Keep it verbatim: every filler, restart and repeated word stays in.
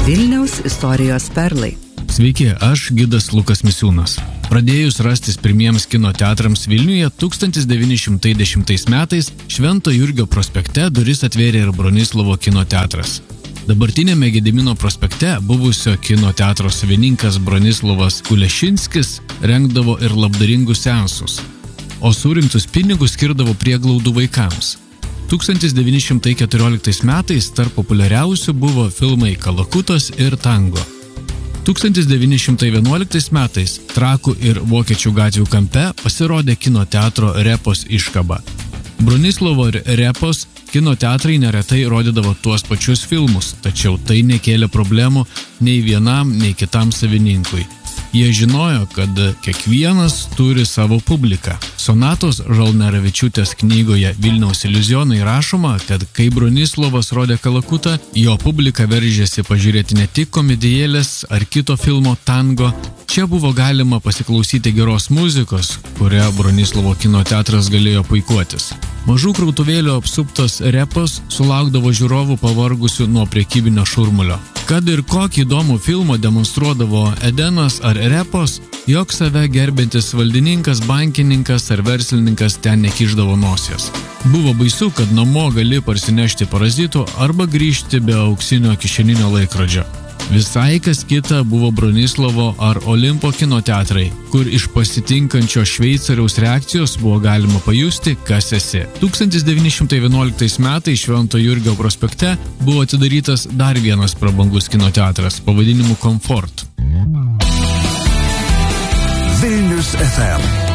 Vilniaus istorijos perlai. Sveiki, aš gidas Lukas Misiūnas. Pradėjus rastis pirmiems kino teatrams Vilniuje tūkstantis devyni šimtai dešimtais metais Švento Jurgio prospekte duris atvėrė ir Bronislovo kino teatras. Dabartinėme Gedimino prospekte buvusio kino teatro savininkas Bronislovas Kulešinskis rengdavo ir labdaringus seansus, o surinktus pinigus skirdavo prieglaudų vaikams. tūkstantis devyni šimtai keturioliktais metais tarp populiariausių buvo filmai Kalakutas ir Tango. tūkstantis devyni šimtai vienuoliktais metais Trakų ir Vokiečių gatvių kampe pasirodė kino teatro Repos iškaba. Bronislovo ir Repos kino teatrai neretai rodydavo tuos pačius filmus, tačiau tai nekėlė problemų nei vienam, nei kitam savininkui. Jie žinojo, kad kiekvienas turi savo publiką. Sonatos Žalneravičiūtės knygoje Vilniaus iliuzionai rašoma, kad kai Bronislovas rodė Kalakutą, jo publika veržėsi pažiūrėti ne tik komedijėlės ar kito filmo Tango. Čia buvo galima pasiklausyti geros muzikos, kurią Bronislovo kino teatras galėjo puikuotis. Mažų krautuvėlių apsuptas Repos sulaukdavo žiūrovų pavargusių nuo prekybinio šurmulio. Kad ir kokį įdomų filmą demonstruodavo Edenas ar Repos, jog save gerbintis valdininkas, bankininkas ar verslininkas ten nekišdavo nosies. Buvo baisu, kad namo gali parsinešti parazitų arba grįžti be auksinio kišeninio laikrodžio. Visai kas kita buvo Bronislovo ar Olimpo kino teatrai, kur iš pasitinkančio šveicariaus reakcijos buvo galima pajusti, kas esi. tūkstantis devyni šimtai vienuoliktais metais Švento Jurgio prospekte buvo atidarytas dar vienas prabangus kino teatras pavadinimu Komfort. Vilnius F M